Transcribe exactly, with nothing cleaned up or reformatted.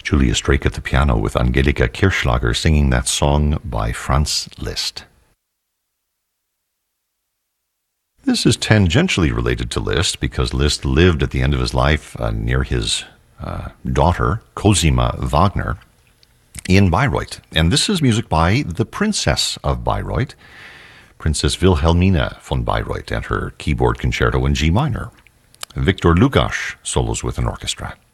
Julia Strake at the piano with Angelika Kirchschlager singing that song by Franz Liszt. This is tangentially related to Liszt because Liszt lived at the end of his life uh, near his uh, daughter, Cosima Wagner, in Bayreuth. And this is music by the Princess of Bayreuth, Princess Wilhelmina von Bayreuth, and her keyboard concerto in G minor. Victor Lukács solos with an orchestra.